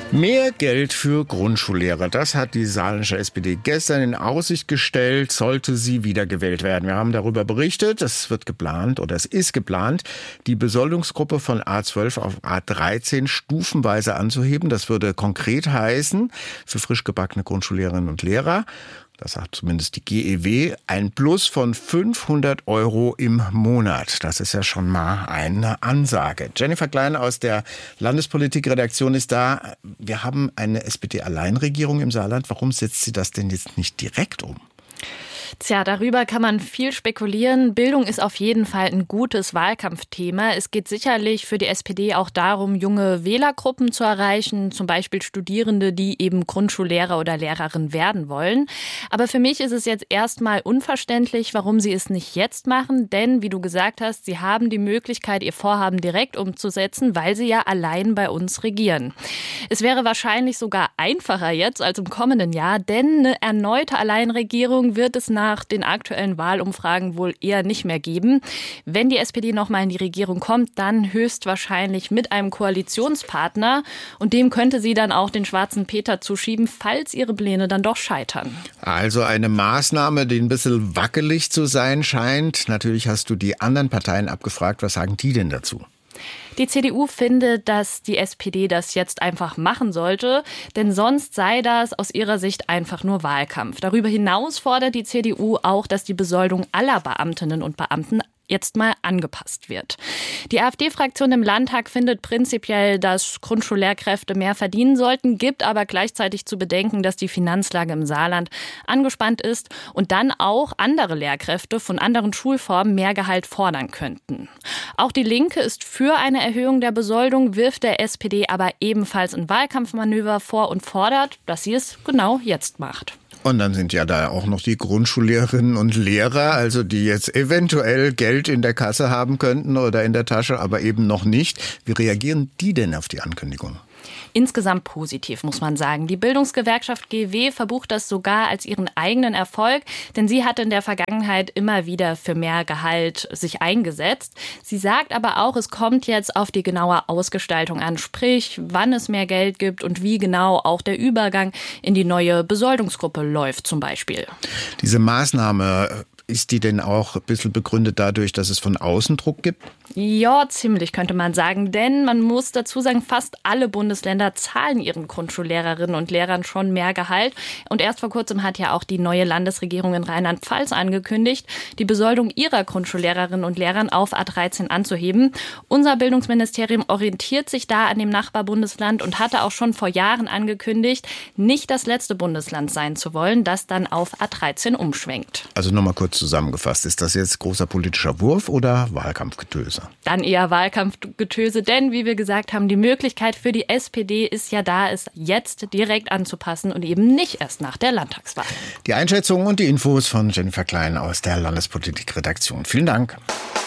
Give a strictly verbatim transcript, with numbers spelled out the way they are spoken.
Mehr Geld für Grundschullehrer, das hat die saarländische S P D gestern in Aussicht gestellt, sollte sie wiedergewählt werden. Wir haben darüber berichtet, es wird geplant oder es ist geplant, die Besoldungsgruppe von A zwölf auf A dreizehn stufenweise anzuheben. Das würde konkret heißen, für frisch gebackene Grundschullehrerinnen und Lehrer, das sagt zumindest die G E W, ein Plus von fünfhundert Euro im Monat. Das ist ja schon mal eine Ansage. Jennifer Klein aus der Landespolitikredaktion ist da. Wir haben eine S P D-Alleinregierung im Saarland. Warum setzt sie das denn jetzt nicht direkt um? Tja, darüber kann man viel spekulieren. Bildung ist auf jeden Fall ein gutes Wahlkampfthema. Es geht sicherlich für die S P D auch darum, junge Wählergruppen zu erreichen, zum Beispiel Studierende, die eben Grundschullehrer oder Lehrerin werden wollen. Aber für mich ist es jetzt erstmal unverständlich, warum sie es nicht jetzt machen. Denn, wie du gesagt hast, sie haben die Möglichkeit, ihr Vorhaben direkt umzusetzen, weil sie ja allein bei uns regieren. Es wäre wahrscheinlich sogar einfacher jetzt als im kommenden Jahr, denn eine erneute Alleinregierung wird es nach nach den aktuellen Wahlumfragen wohl eher nicht mehr geben. Wenn die S P D noch mal in die Regierung kommt, dann höchstwahrscheinlich mit einem Koalitionspartner. Und dem könnte sie dann auch den schwarzen Peter zuschieben, falls ihre Pläne dann doch scheitern. Also eine Maßnahme, die ein bisschen wackelig zu sein scheint. Natürlich hast du die anderen Parteien abgefragt. Was sagen die denn dazu? Die C D U findet, dass die S P D das jetzt einfach machen sollte, denn sonst sei das aus ihrer Sicht einfach nur Wahlkampf. Darüber hinaus fordert die C D U auch, dass die Besoldung aller Beamtinnen und Beamten jetzt mal angepasst wird. Die AfD-Fraktion im Landtag findet prinzipiell, dass Grundschullehrkräfte mehr verdienen sollten, gibt aber gleichzeitig zu bedenken, dass die Finanzlage im Saarland angespannt ist und dann auch andere Lehrkräfte von anderen Schulformen mehr Gehalt fordern könnten. Auch die Linke ist für eine Erhöhung der Besoldung, wirft der S P D aber ebenfalls ein Wahlkampfmanöver vor und fordert, dass sie es genau jetzt macht. Und dann sind ja da auch noch die Grundschullehrerinnen und Lehrer, also die jetzt eventuell Geld in der Kasse haben könnten oder in der Tasche, aber eben noch nicht. Wie reagieren die denn auf die Ankündigung? Insgesamt positiv, muss man sagen. Die Bildungsgewerkschaft G E W verbucht das sogar als ihren eigenen Erfolg, denn sie hat in der Vergangenheit immer wieder für mehr Gehalt sich eingesetzt. Sie sagt aber auch, es kommt jetzt auf die genaue Ausgestaltung an, sprich, wann es mehr Geld gibt und wie genau auch der Übergang in die neue Besoldungsgruppe läuft zum Beispiel. Diese Maßnahme, ist die denn auch ein bisschen begründet dadurch, dass es von außen Druck gibt? Ja, ziemlich, könnte man sagen. Denn man muss dazu sagen, fast alle Bundesländer zahlen ihren Grundschullehrerinnen und Lehrern schon mehr Gehalt. Und erst vor kurzem hat ja auch die neue Landesregierung in Rheinland-Pfalz angekündigt, die Besoldung ihrer Grundschullehrerinnen und Lehrern auf A dreizehn anzuheben. Unser Bildungsministerium orientiert sich da an dem Nachbarbundesland und hatte auch schon vor Jahren angekündigt, nicht das letzte Bundesland sein zu wollen, das dann auf A dreizehn umschwenkt. Also nochmal kurz zusammengefasst, ist das jetzt großer politischer Wurf oder Wahlkampfgetöse? Dann eher Wahlkampfgetöse, denn wie wir gesagt haben, die Möglichkeit für die S P D ist ja da, es jetzt direkt anzupassen und eben nicht erst nach der Landtagswahl. Die Einschätzung und die Infos von Jennifer Klein aus der Landespolitikredaktion. Vielen Dank.